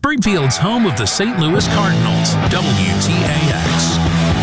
Springfield's home of the St. Louis Cardinals, WTAX.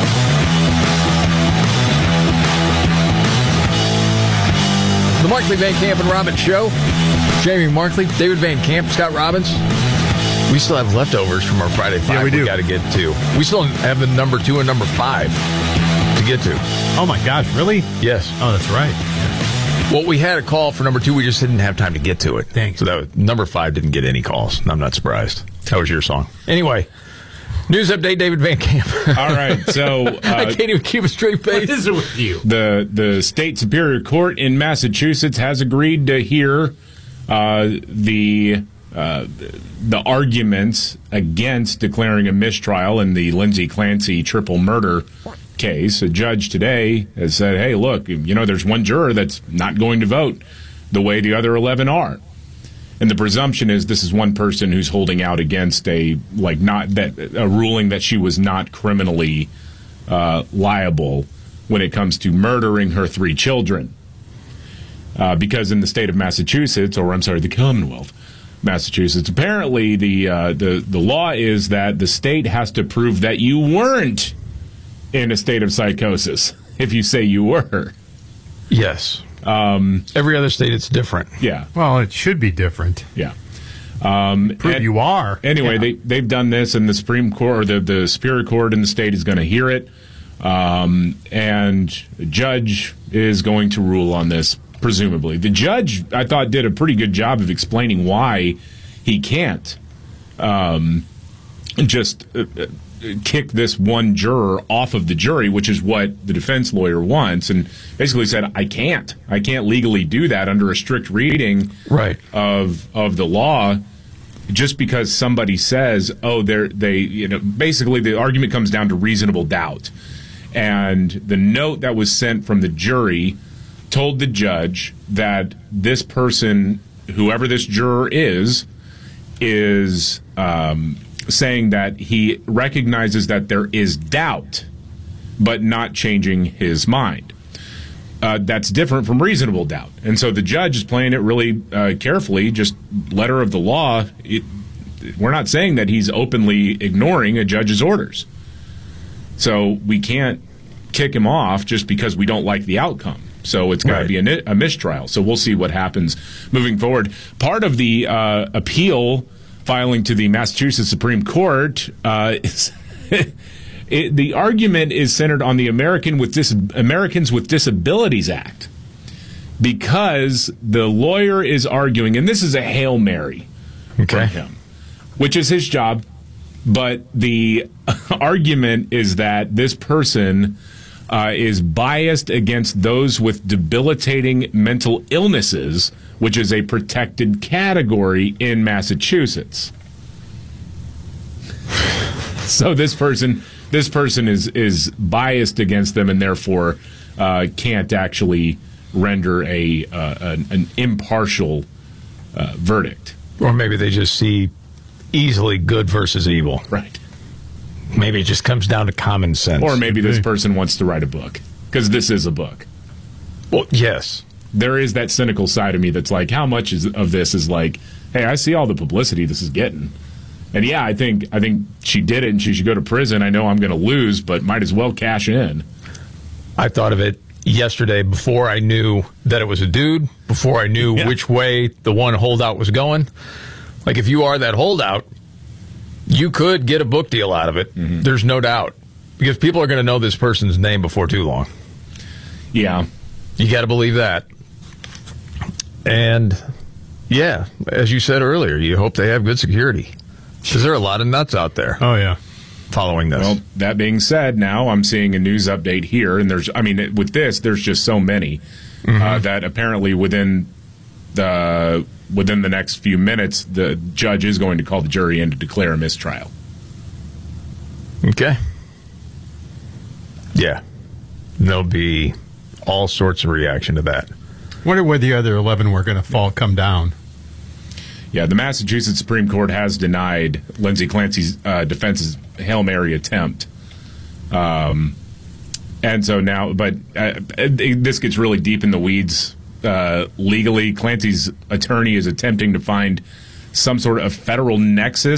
The Markley, Van Camp, and Robbins Show. Jamie Markley, David Van Camp, Scott Robbins. We still have leftovers from our Friday 5 we got to get to. We still have the number 2 and number 5 to get to. Oh, my gosh, really? Yes. Oh, that's right. Well, we had a call for number 2. We just didn't have time to get to it. Thanks. So that was, number 5 didn't get any calls. I'm not surprised. That was your song. Anyway, news update, David Van Camp. All right, so... I can't even keep a straight face. What is it with you? The State Superior Court in Massachusetts has agreed to hear the arguments against declaring a mistrial in the Lindsay Clancy triple murder case. A judge today has said, hey, look, there's one juror that's not going to vote the way the other 11 are. And the presumption is this is one person who's holding out against a ruling that she was not criminally liable when it comes to murdering her 3 children. Because in the state of Massachusetts, the Commonwealth, Massachusetts, apparently the law is that the state has to prove that you weren't in a state of psychosis if you say you were. Yes. Every other state, it's different. Yeah. Well, it should be different. Yeah. Prove you are. Anyway, they've done this, and the Supreme Court, or the Superior Court in the state is going to hear it, and a judge is going to rule on this, presumably. The judge, I thought, did a pretty good job of explaining why he can't just kick this one juror off of the jury, which is what the defense lawyer wants, and basically said, I can't legally do that under a strict reading of the law, just because somebody says, basically the argument comes down to reasonable doubt. And the note that was sent from the jury told the judge that this person, whoever this juror is saying that he recognizes that there is doubt, but not changing his mind. That's different from reasonable doubt. And so the judge is playing it really carefully, just letter of the law. We're not saying that he's openly ignoring a judge's orders. So we can't kick him off just because we don't like the outcome. So it's got to be a mistrial. So we'll see what happens moving forward. Part of the appeal filing to the Massachusetts Supreme Court is the argument is centered on the Americans with Disabilities Act, because the lawyer is arguing, and this is a Hail Mary for him, which is his job, but the argument is that this person is biased against those with debilitating mental illnesses, which is a protected category in Massachusetts. So this person is biased against them, and therefore can't actually render an impartial verdict. Or maybe they just see easily good versus evil. Right. Maybe it just comes down to common sense. Or maybe this person wants to write a book, because this is a book. Well, yes. There is that cynical side of me that's like, how much of this is like, hey, I see all the publicity this is getting. And yeah, I think she did it and she should go to prison. I know I'm going to lose, but might as well cash in. I thought of it yesterday before I knew that it was a dude, before I knew which way the one holdout was going. Like, if you are that holdout, you could get a book deal out of it. Mm-hmm. There's no doubt. Because people are going to know this person's name before too long. Yeah. You got to believe that. And, yeah, as you said earlier, you hope they have good security. Because there are a lot of nuts out there. Oh, yeah. Following this. Well, that being said, now I'm seeing a news update here, and with this, there's just so many that apparently within the next few minutes, the judge is going to call the jury in to declare a mistrial. Okay. Yeah. There'll be all sorts of reaction to that. Wonder where the other 11 were going to come down. Yeah, the Massachusetts Supreme Court has denied Lindsay Clancy's defense's Hail Mary attempt. And so now, but this gets really deep in the weeds legally. Clancy's attorney is attempting to find some sort of federal nexus